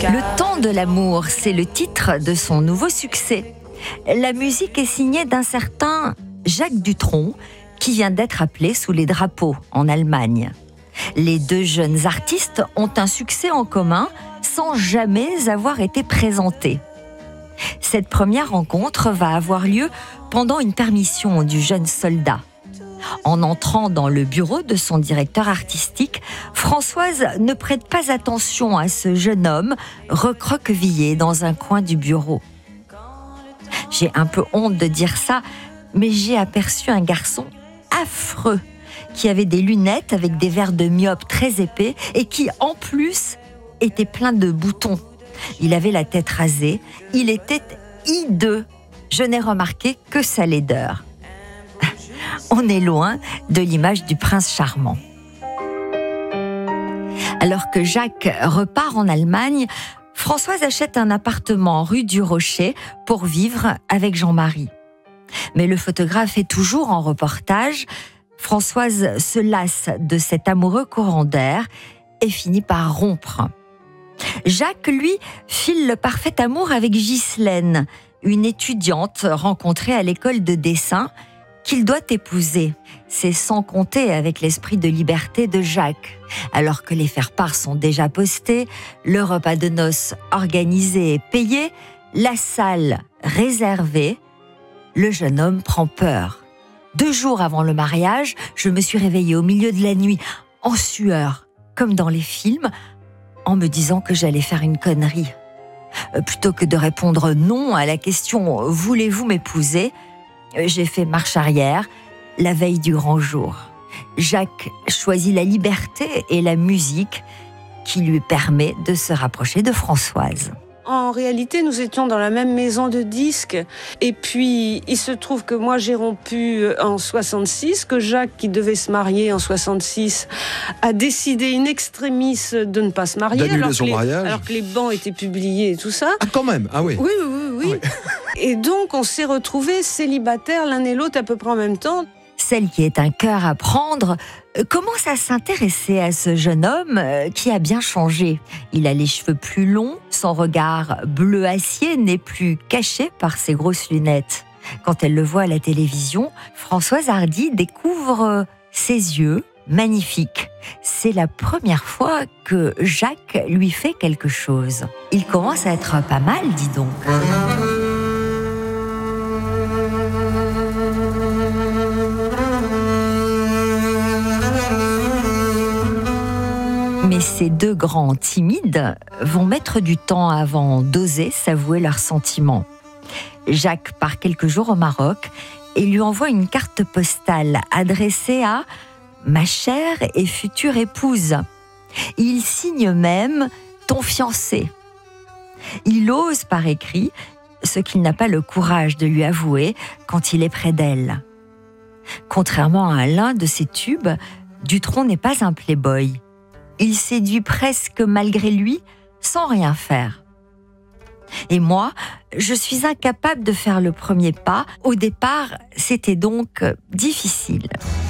Le temps de l'amour, c'est le titre de son nouveau succès. La musique est signée d'un certain Jacques Dutronc, qui vient d'être appelé sous les drapeaux en Allemagne. Les deux jeunes artistes ont un succès en commun sans jamais avoir été présentés. Cette première rencontre va avoir lieu pendant une permission du jeune soldat. En entrant dans le bureau de son directeur artistique, Françoise ne prête pas attention à ce jeune homme recroquevillé dans un coin du bureau. J'ai un peu honte de dire ça, mais j'ai aperçu un garçon affreux qui avait des lunettes avec des verres de myope très épais et qui, en plus, était plein de boutons. Il avait la tête rasée, il était hideux. Je n'ai remarqué que sa laideur. On est loin de l'image du prince charmant. Alors que Jacques repart en Allemagne, Françoise achète un appartement rue du Rocher pour vivre avec Jean-Marie. Mais le photographe est toujours en reportage. Françoise se lasse de cet amoureux courant d'air et finit par rompre. Jacques, lui, file le parfait amour avec Ghislaine, une étudiante rencontrée à l'école de dessin qu'il doit épouser. C'est sans compter avec l'esprit de liberté de Jacques. Alors que les faire-part sont déjà postés, le repas de noces organisé et payé, la salle réservée, le jeune homme prend peur. 2 jours avant le mariage, je me suis réveillée au milieu de la nuit, en sueur, comme dans les films, en me disant que j'allais faire une connerie. Plutôt que de répondre non à la question « Voulez-vous m'épouser ?», j'ai fait marche arrière, la veille du grand jour. Jacques choisit la liberté et la musique qui lui permet de se rapprocher de Françoise. En réalité, nous étions dans la même maison de disques. Et puis, il se trouve que moi, j'ai rompu en 66, que Jacques, qui devait se marier en 66, a décidé in extremis de ne pas se marier. D'annuler son mariage. Alors que les bans étaient publiés et tout ça. Ah, quand même. Ah oui. Oui. Oui. Et donc, on s'est retrouvés célibataires l'un et l'autre à peu près en même temps. Celle qui est un cœur à prendre commence à s'intéresser à ce jeune homme qui a bien changé. Il a les cheveux plus longs, son regard bleu acier n'est plus caché par ses grosses lunettes. Quand elle le voit à la télévision, Françoise Hardy découvre ses yeux magnifiques. C'est la première fois que Jacques lui fait quelque chose. Il commence à être pas mal, dis donc. Mais ces deux grands timides vont mettre du temps avant d'oser s'avouer leurs sentiments. Jacques part quelques jours au Maroc et lui envoie une carte postale adressée à « Ma chère et future épouse ». Il signe même « Ton fiancé ». Il ose par écrit ce qu'il n'a pas le courage de lui avouer quand il est près d'elle. Contrairement à l'un de ses tubes, Dutronc n'est pas un playboy. Il séduit presque malgré lui, sans rien faire. Et moi, je suis incapable de faire le premier pas. Au départ, c'était donc difficile.